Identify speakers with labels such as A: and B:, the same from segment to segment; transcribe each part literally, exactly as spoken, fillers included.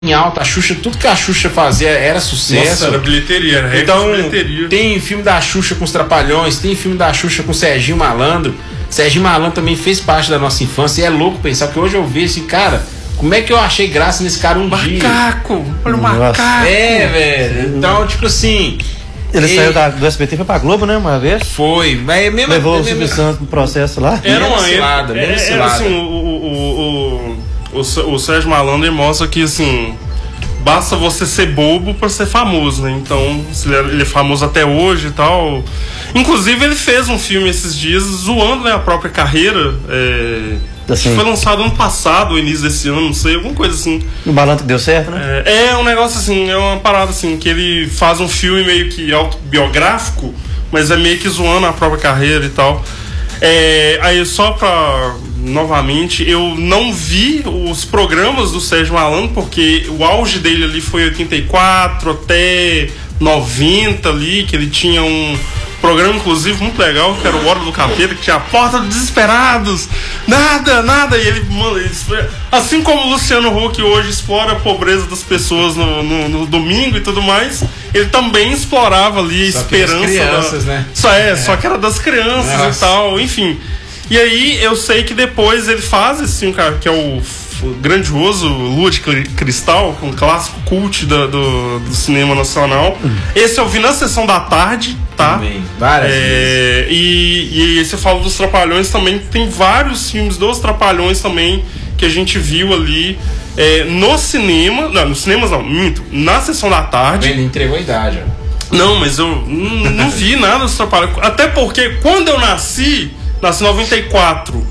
A: em alta, a Xuxa, tudo que a Xuxa fazia era sucesso.
B: Nossa, era bilheteria, era
A: então,
B: bilheteria.
A: Tem filme da Xuxa com os Trapalhões, tem filme da Xuxa com o Serginho Malandro. Serginho Malandro também fez parte da nossa infância, e é louco pensar, porque hoje eu vejo assim, cara, como é que eu achei graça nesse cara um
B: macaco,
A: dia?
B: Macaco! Olha o macaco!
A: É, velho. Então, tipo assim...
C: Ele e... saiu da, do S B T e foi pra Globo, né, uma vez?
A: Foi, mas mesmo...
C: Levou
A: é
C: o Silvio Santos no processo lá.
B: Era uma
A: cilada,
B: era, era, era assim, o, o, o, o, o Sérgio Malandro mostra que, assim, basta você ser bobo pra ser famoso, né? Então, ele é famoso até hoje e tal. Inclusive, ele fez um filme esses dias zoando, né, a própria carreira. É... Assim. Foi lançado ano passado, início desse ano, não sei, alguma coisa assim.
C: O balanço que deu certo, né?
B: É, é um negócio assim, é uma parada assim, que ele faz um filme meio que autobiográfico, mas é meio que zoando a própria carreira e tal. É, aí só pra, novamente, eu não vi os programas do Sérgio Malandro, porque o auge dele ali foi oitenta e quatro até noventa ali, que ele tinha um programa, inclusive, muito legal, que era o Hora do Capeta, que tinha a Porta dos Desesperados, nada, nada, e ele, mano, ele, assim como o Luciano Huck hoje explora a pobreza das pessoas no, no, no domingo e tudo mais, ele também explorava ali a
A: só
B: esperança.
A: Que das crianças,
B: da,
A: né?
B: Só é, é, só que era das crianças. Nossa. E tal, enfim. E aí eu sei que depois ele faz esse filme, cara, que é o o grandioso Lua de Cristal, um clássico cult do, do, do cinema nacional. Hum. Esse eu vi na sessão da tarde, tá?
A: Também, várias
B: é, e, e você fala dos Trapalhões também, tem vários filmes dos Trapalhões também que a gente viu ali é, no cinema, não, nos cinemas não, minto, na sessão da tarde.
A: Ele entregou a idade, ó.
B: Não, mas eu não, não vi nada dos Trapalhões, até porque quando eu nasci, nasci em noventa e quatro,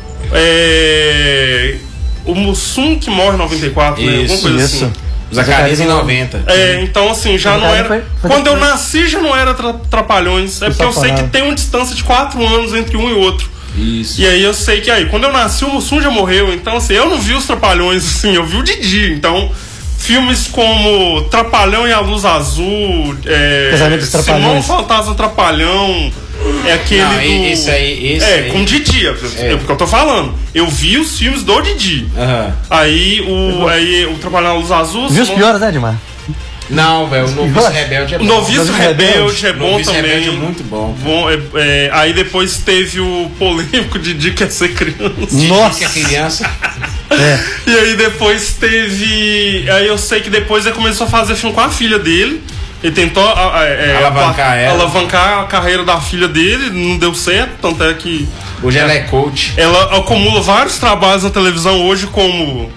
B: é... o Mussum que morre em noventa e quatro,
A: isso,
B: né? Alguma coisa
A: isso.
B: assim.
A: Zacarias em noventa.
B: É, então assim, já não era. Foi, foi quando depois. Eu nasci já não era tra Trapalhões. É porque eu sei que tem uma distância de quatro anos entre um e outro.
A: Isso.
B: E aí eu sei que aí, quando eu nasci, o Mussum já morreu. Então, assim, eu não vi os Trapalhões, assim, eu vi o Didi. Então, filmes como Trapalhão e a Luz Azul, é, Simão Fantasma Trapalhão. É aquele
A: não,
B: do...
A: esse aí, esse
B: é,
A: aí.
B: com o Didi, é o que eu tô falando. Eu vi os filmes do Didi.
A: Uhum.
B: Aí o, aí o Trabalhar na Luz Azul.
C: Viu os piores, né, Edmar?
A: Não, velho, o Noviço Rebelde é bom.
B: O Noviço Rebelde é bom
A: Noviço
B: também.
A: Rebelde é muito bom.
B: bom é, é, aí depois teve o polêmico Didi quer ser criança.
A: Nossa! Didi quer criança.
B: É. E aí depois teve... Aí eu sei que depois ele começou a fazer filme com a filha dele. Ele tentou é,
A: alavancar,
B: a,
A: ela.
B: alavancar a carreira da filha dele, não deu certo, tanto é que...
A: Hoje ela é coach.
B: Ela acumula vários trabalhos na televisão hoje como...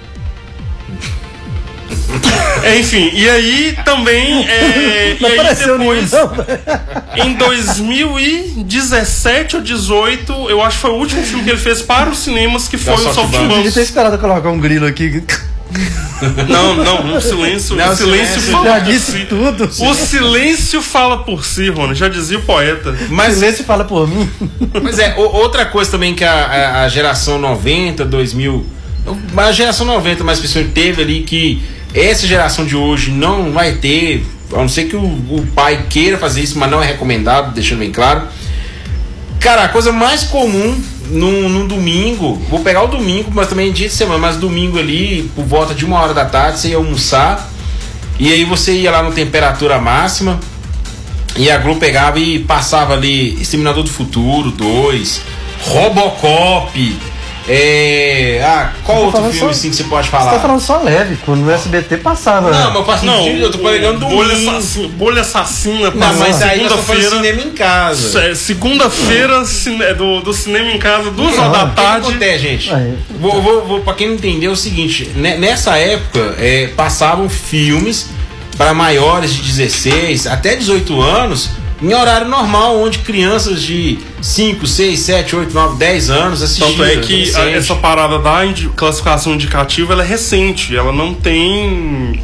B: é, enfim, e aí também... É,
C: não
B: e aí
C: apareceu
B: depois,
C: nenhum,
B: em dois mil e dezessete ou dezoito, eu acho que foi o último filme que ele fez para os cinemas, que foi o Saltimbancos.
C: Eu podia ter esperado colocar um grilo aqui...
B: Não, não, o silêncio,
A: não,
B: o silêncio
C: silêncio
B: fala
C: já
B: por
C: disse
B: si.
C: tudo.
B: O silêncio fala por si, Rony, já dizia o poeta.
C: Mas o silêncio fala por mim.
A: Mas é, outra coisa também que a, a, a geração noventa, dois mil, a geração noventa mais especialmente teve ali, que essa geração de hoje não vai ter, a não ser que o, o pai queira fazer isso, mas não é recomendado, deixando bem claro. Cara, a coisa mais comum num, num domingo, vou pegar o domingo, mas também dia de semana, mas domingo ali, por volta de uma hora da tarde, você ia almoçar, e aí você ia lá no Temperatura Máxima, e a Globo pegava e passava ali Exterminador do Futuro dois, Robocop, é... Ah, qual outro filme só, assim que você pode falar?
C: Você tá falando só leve, quando no S B T passava.
A: Não, mas eu faço não, dia, eu tô pegando domingo.
B: Bolha Assassina, Bolha Assassina
A: não, mas aí eu tô falando cinema em casa.
B: Segunda-feira cine, do, do cinema em casa, duas horas da tarde.
A: O que acontece, gente? Aí, vou, vou, vou, pra quem não entendeu, é o seguinte, nessa época é, passavam filmes para maiores de dezesseis até dezoito anos em horário normal, onde crianças de cinco, seis, sete, oito, nove, dez anos assistiam.
B: Tanto é que a, essa parada da indi classificação indicativa, ela é recente, ela não tem...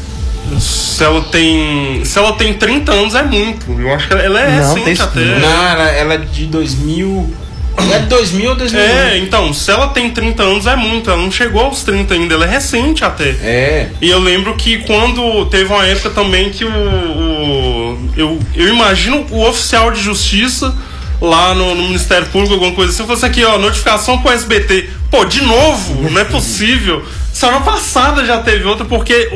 B: Se ela tem... Se ela tem trinta anos é muito, eu acho que ela é não, recente até.
A: Não, ela, ela é de dois mil... É de dois mil ou dois mil e um?
B: É, então, se ela tem trinta anos é muito, ela não chegou aos trinta ainda, ela é recente até.
A: É.
B: E eu lembro que quando teve uma época também que o... o eu, eu imagino o oficial de justiça lá no, no Ministério Público, alguma coisa assim, falou assim aqui, ó, notificação pro S B T. Pô, de novo, não é possível. semana passada já teve outra, porque